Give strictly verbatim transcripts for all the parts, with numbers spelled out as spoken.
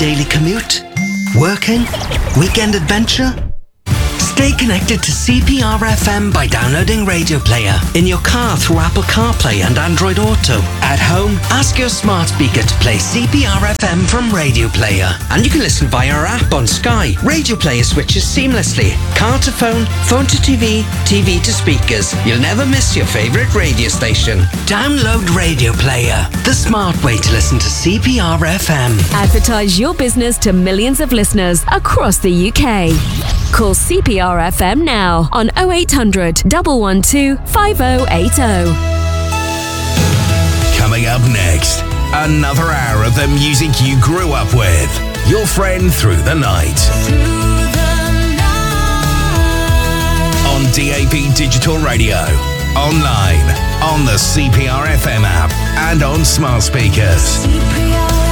daily commute? Working? Weekend adventure? Stay connected to C P R F M by downloading Radio Player in your car through Apple CarPlay and Android Auto. At home, ask your smart speaker to play C P R F M from Radio Player. And you can listen via our app on Sky. Radio Player switches seamlessly. Car to phone, phone to T V, T V to speakers. You'll never miss your favourite radio station. Download Radio Player, the smart way to listen to C P R F M. Advertise your business to millions of listeners across the U K. Call C P R F M now on oh eight hundred, one one two, five oh eight oh. Coming up next, another hour of the music you grew up with. Your friend through the night. Through the night. On D A B Digital Radio, online, on the C P R F M app, and on smart speakers. C P R F M.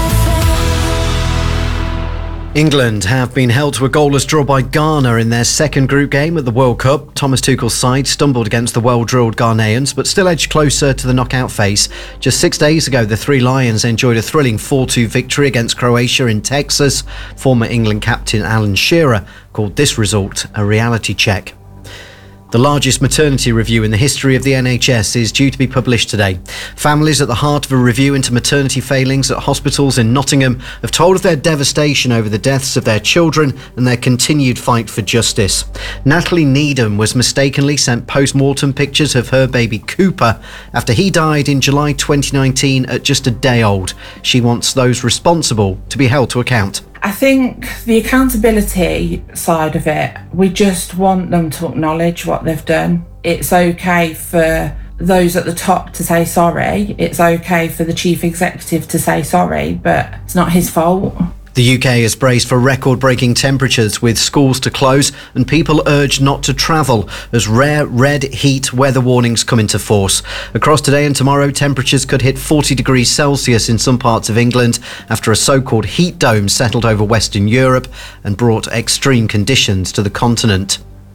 England have been held to a goalless draw by Ghana in their second group game at the World Cup. Thomas Tuchel's side stumbled against the well-drilled Ghanaians, but still edged closer to the knockout phase. Just six days ago, the Three Lions enjoyed a thrilling four two victory against Croatia in Texas. Former England captain Alan Shearer called this result a reality check. The largest maternity review in the history of the N H S is due to be published today. Families at the heart of a review into maternity failings at hospitals in Nottingham have told of their devastation over the deaths of their children and their continued fight for justice. Natalie Needham was mistakenly sent post-mortem pictures of her baby Cooper after he died in July twenty nineteen at just a day old. She wants those responsible to be held to account. I think the accountability side of it, we just want them to acknowledge what they've done. It's okay for those at the top to say sorry. It's okay for the chief executive to say sorry, but it's not his fault. The U K is braced for record-breaking temperatures with schools to close and people urged not to travel as rare red heat weather warnings come into force. Across today and tomorrow, temperatures could hit forty degrees Celsius in some parts of England after a so-called heat dome settled over Western Europe and brought extreme conditions to the continent.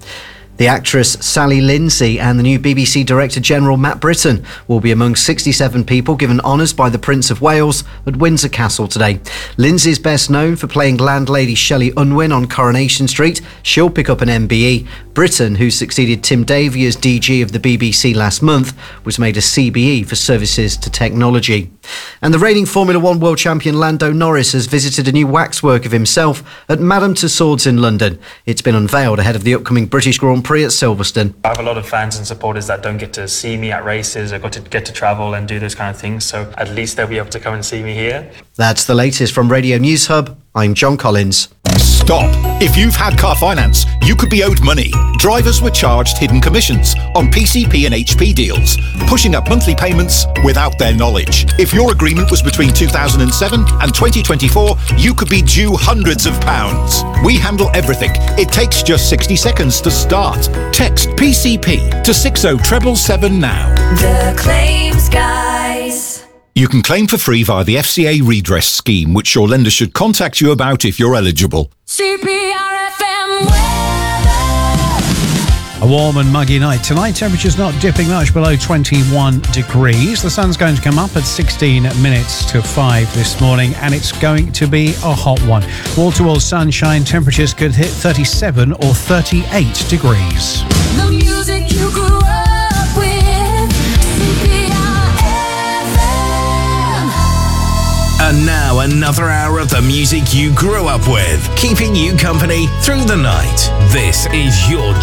The actress Sally Lindsay and the new B B C Director General Matt Britton will be among sixty-seven people given honours by the Prince of Wales at Windsor Castle today. Lindsay is best known for playing landlady Shelley Unwin on Coronation Street. She'll pick up an M B E. Britton, who succeeded Tim Davie as D G of the B B C last month, was made a C B E for services to technology. And the reigning Formula One world champion Lando Norris has visited a new waxwork of himself at Madame Tussauds in London. It's been unveiled ahead of the upcoming British Grand Prix at Silverstone. I have a lot of fans and supporters that don't get to see me at races or got to get to travel and do those kind of things, so at least they'll be able to come and see me here. That's the latest from Radio News Hub. I'm John Collins. Stop. If you've had car finance, you could be owed money. Drivers were charged hidden commissions on P C P and H P deals, pushing up monthly payments without their knowledge. If your agreement was between two thousand seven and twenty twenty-four, you could be due hundreds of pounds. We handle everything. It takes just sixty seconds to start. Text P C P to six oh seven seven now. The Claims Guys. You can claim for free via the F C A redress scheme, which your lender should contact you about if you're eligible. C P R F M weather. A warm and muggy night. Tonight, temperatures not dipping much below twenty-one degrees. The sun's going to come up at sixteen minutes to five this morning, and it's going to be a hot one. Wall-to-wall sunshine, temperatures could hit thirty-seven or thirty-eight degrees. The music you grew up with. C P R F M. And now another hour of the music you grew up with, keeping you company through the night. This is your